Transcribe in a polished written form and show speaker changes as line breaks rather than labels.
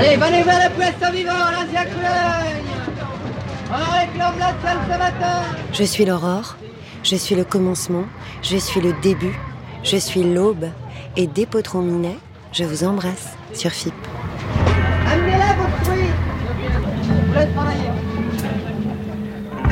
Allez, venez vers le Puesto Vivo, l'ancien Cologne. On réclame la salle ce matin.
Je suis l'aurore, je suis le commencement, je suis le début, je suis l'aube. Et dès Potron Minet, je vous embrasse sur FIP.
Amenez-la vos fruits. Vous laisse travailler.